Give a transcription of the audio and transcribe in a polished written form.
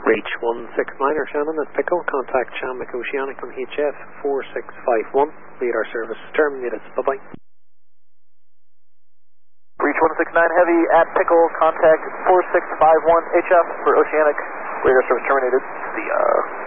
Reach 169er Shannon at Pickle. Contact Shamrock Oceanic on HF 4651. Radar service terminated. Bye-bye. Reach 169 Heavy at Pickle. Contact 4651 HF for Oceanic. Radar service terminated. See ya.